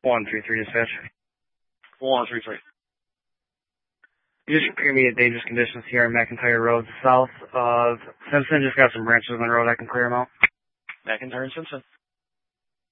133 dispatch. 133. You just appear to me at dangerous conditions here on McIntyre Road, south of Simpson. Just got some branches on the road. I can clear them out. McIntyre and Simpson.